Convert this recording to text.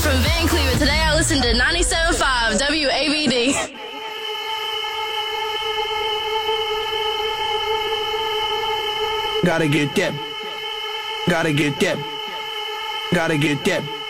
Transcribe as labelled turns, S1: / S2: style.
S1: from Vancouver. Today I listened to 97.5 WABD.
S2: Gotta get that. Gotta get that. Gotta get that.